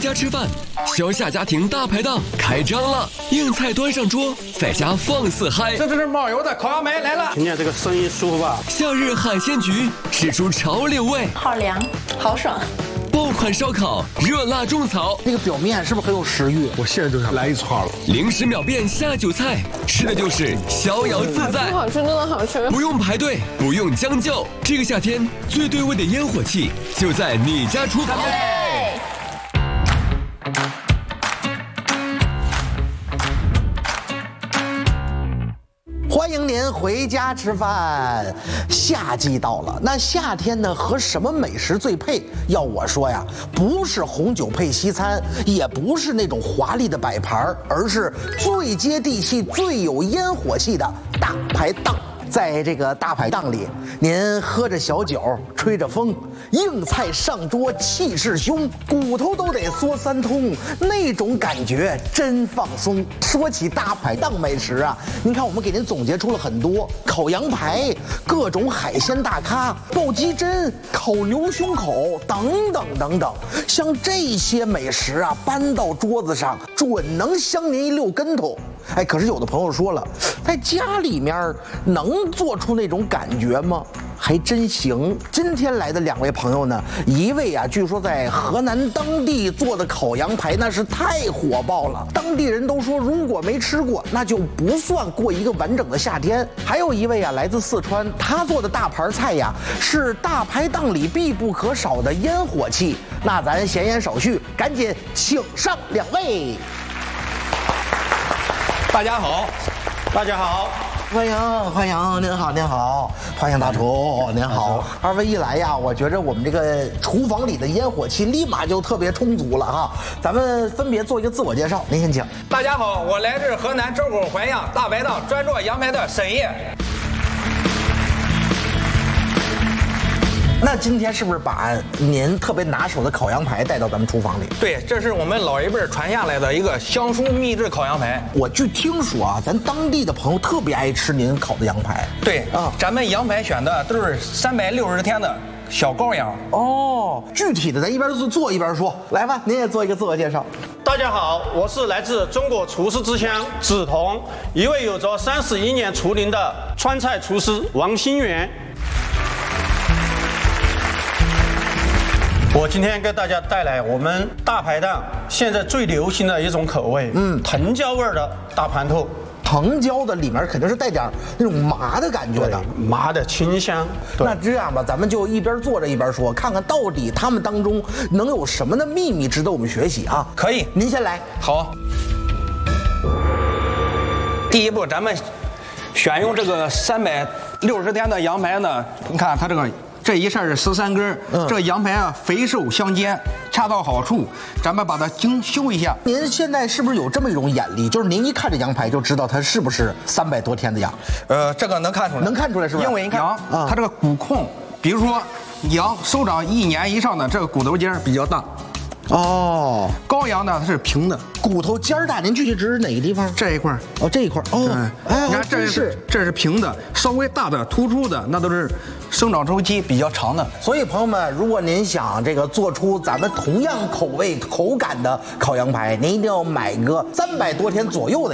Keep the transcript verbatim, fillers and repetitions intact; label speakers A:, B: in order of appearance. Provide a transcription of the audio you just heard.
A: 家吃饭，小夏家庭大排档开张了，硬菜端上桌，在家放肆嗨。
B: 这就是冒油的烤羊排来了，
C: 听见这个声音舒服吧？
A: 夏日海鲜局吃出潮流味，
D: 好凉，好爽。
A: 爆款烧烤，热辣种草，
E: 那个表面是不是很有食欲？
F: 我现在就想来一串了。
A: 零食秒变下酒菜，吃的就是逍遥自在。
D: 好吃，真的好吃。
A: 不用排队，不用将就，这个夏天最对味的烟火气就在你家厨房。
E: 欢迎您回家吃饭。夏季到了，那夏天呢和什么美食最配？要我说呀，不是红酒配西餐，也不是那种华丽的摆盘，而是最接地气、最有烟火气的大排档。在这个大排档里，您喝着小酒，吹着风，硬菜上桌，气势凶，骨头都得嗦三通，那种感觉真放松。说起大排档美食啊，您看我们给您总结出了很多：烤羊排、各种海鲜大咖、爆鸡胗、烤牛胸口等等等等。像这些美食啊，搬到桌子上，准能香您一溜跟头。哎，可是有的朋友说了，在家里面能做出那种感觉吗？还真行。今天来的两位朋友呢，一位啊，据说在河南当地做的烤羊排那是太火爆了，当地人都说如果没吃过，那就不算过一个完整的夏天。还有一位啊，来自四川，他做的大盘菜呀，是大排档里必不可少的烟火气。那咱闲言少叙，赶紧请上两位。
B: 大家好，大家好，
E: 欢迎欢迎，您好您好，欢迎大厨您好。二位一来呀，我觉着我们这个厨房里的烟火气立马就特别充足了哈。咱们分别做一个自我介绍，您先请。
B: 大家好，我来自河南周口淮阳大排档，专做羊排的沈烨。
E: 那今天是不是把您特别拿手的烤羊排带到咱们厨房里？
B: 对，这是我们老一辈传下来的一个香酥秘制烤羊排。
E: 我据听说啊，咱当地的朋友特别爱吃您烤的羊排。
B: 对啊，咱们羊排选的都是三百六十天的小羔羊。
E: 哦，具体的咱一边做一边说。来吧，您也做一个自我介绍。
C: 大家好，我是来自中国厨师之乡梓潼，一位有着三十一年厨龄的川菜厨师王新元。我今天给大家带来我们大排档现在最流行的一种口味，嗯，藤椒味的大盘头。
E: 藤椒的里面肯定是带点那种麻的感觉的，
C: 麻的清香。
E: 那这样吧，咱们就一边做着一边说，看看到底他们当中能有什么的秘密值得我们学习啊？
B: 可以，
E: 您先来。
B: 好。第一步，咱们选用这个三百六十天的羊排呢，你看它这个。这一扇是十三根，嗯、这个羊排啊肥瘦相间，恰到好处。咱们把它精修一下。
E: 您现在是不是有这么一种眼力，就是您一看这羊排就知道它是不是三百多天的羊？
B: 呃，这个能看出来，
E: 能看出来是不是？
B: 因为你看羊，啊、它这个骨控，比如说羊收长一年以上的这个骨头尖比较大。
E: 哦，
B: 羔羊呢它是平的，
E: 骨头尖儿大。您具体指哪个地方？
B: 这一块
E: 哦，这一块哦。
B: 哎，你看这是这是平的，稍微大的突出的那都是生长周期比较长的。
E: 所以朋友们，如果您想这个做出咱们同样口味口感的烤羊排，您一定要买个三百多天左右的。